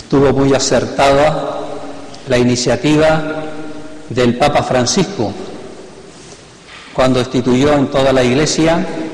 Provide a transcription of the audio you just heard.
Estuvo muy acertada la iniciativa del Papa Francisco, cuando instituyó en toda la Iglesia